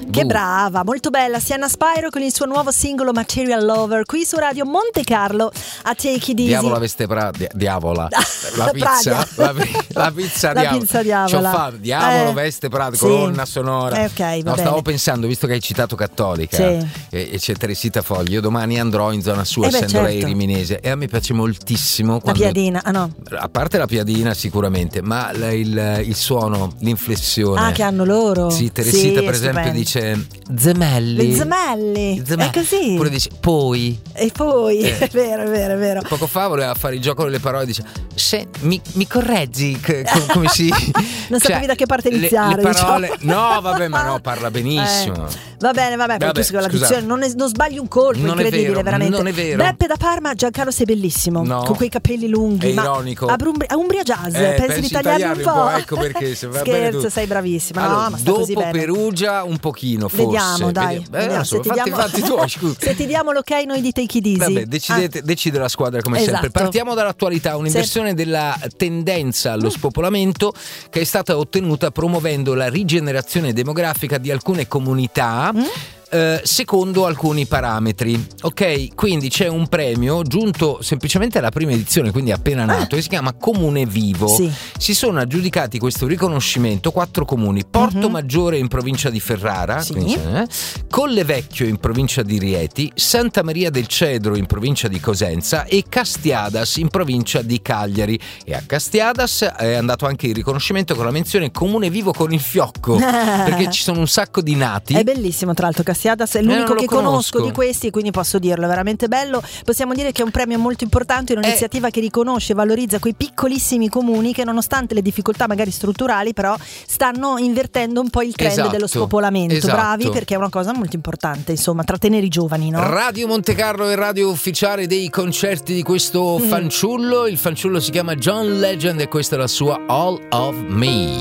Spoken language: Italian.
Che brava, molto bella Sienna Spyro con il suo nuovo singolo Material Lover qui su Radio Monte Carlo a Take It Easy. Diavola veste diavola. La pizza, la pizza diavola. Diavolo veste Prada, colonna sonora. Okay, no, stavo pensando, visto che hai citato Cattolica e c'è Teresita Fogli, io domani andrò in zona sua, essendo lei riminese, e a me piace moltissimo la piadina, a parte la piadina sicuramente, ma il suono, l'inflessione che hanno loro. Sì, Teresita per esempio dice gemelli. È così. Oppure dice poi. E poi, è vero. Poco fa voleva fare il gioco delle parole, dice se mi correggi come si non sapevi da che parte iniziare, le parole, no vabbè, ma no, parla benissimo. Va bene, poi tu con la dizione non sbagli un colpo, non incredibile, è vero, veramente. Non è vero. Beppe da Parma, Giancarlo sei bellissimo, con quei capelli lunghi. È ironico. A Umbria Jazz, pensi di tagliarli un po'? Ecco perché se va scherzo, bene sei bravissima. Allora, ma sta così dopo bene. Perugia un pochino, forse. Vediamo, dai. Vediamo. Fatti tu, scusa. Se ti diamo l'ok noi di Take It Easy. Vabbè, decide la squadra come sempre. Partiamo dall'attualità, un'inversione della tendenza allo spopolamento che è stata ottenuta promuovendo la rigenerazione demografica di alcune comunità. Secondo alcuni parametri, ok? Quindi c'è un premio giunto semplicemente alla prima edizione, quindi appena nato, che si chiama Comune Vivo. Si sono aggiudicati questo riconoscimento 4 comuni: Porto Maggiore in provincia di Ferrara, Collevecchio in provincia di Rieti, Santa Maria del Cedro in provincia di Cosenza e Castiadas in provincia di Cagliari. E a Castiadas è andato anche il riconoscimento con la menzione Comune Vivo con il fiocco, perché ci sono un sacco di nati. È bellissimo, tra l'altro Castiadas è l'unico che conosco di questi, quindi posso dirlo, è veramente bello. Possiamo dire che è un premio molto importante, un'iniziativa che riconosce e valorizza quei piccolissimi comuni che, nonostante le difficoltà magari strutturali, però stanno invertendo un po' il trend dello spopolamento. Bravi, perché è una cosa molto importante, insomma, trattenere i giovani, no? Radio Monte Carlo è radio ufficiale dei concerti di questo fanciullo. Il fanciullo si chiama John Legend e questa è la sua All of Me.